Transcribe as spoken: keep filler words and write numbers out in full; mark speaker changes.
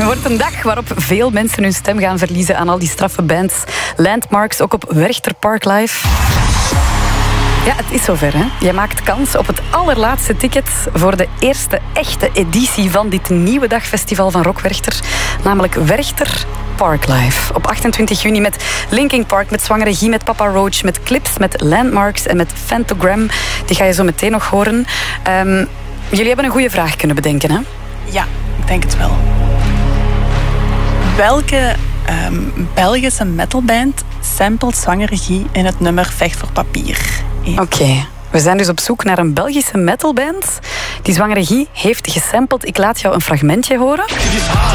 Speaker 1: Het wordt een dag waarop veel mensen hun stem gaan verliezen aan al die straffe bands. Landmarks, ook op Werchter Park Live. Ja, het is zover, hè. Je maakt kans op het allerlaatste ticket voor de eerste echte editie van dit nieuwe dagfestival van Rock Werchter. Namelijk Werchter Park Live. Op achtentwintig juni met Linkin Park, met Zwangere Guy, met Papa Roach, met Clips, met Landmarks en met Phantogram. Die ga je zo meteen nog horen. Um, jullie hebben een goede vraag kunnen bedenken, hè?
Speaker 2: Ja, ik denk het wel. Welke um, Belgische metalband samplet Zwangere Guy in het nummer Vecht voor Papier?
Speaker 1: Oké. Okay. We zijn dus op zoek naar een Belgische metalband die Zwangere Guy heeft gesampled. Ik laat jou een fragmentje horen.